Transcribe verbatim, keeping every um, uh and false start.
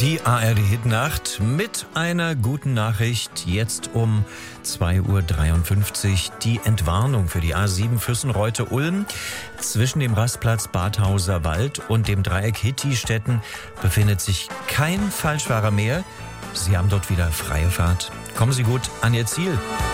Die A R D-Hitnacht mit einer guten Nachricht. Jetzt um zwei Uhr dreiundfünfzig die Entwarnung für die A sieben Füssenreute-Ulm. Zwischen dem Rastplatz Badhauser Wald und dem Dreieck Hitti-Stetten befindet sich kein Falschfahrer mehr. Sie haben dort wieder freie Fahrt. Kommen Sie gut an Ihr Ziel.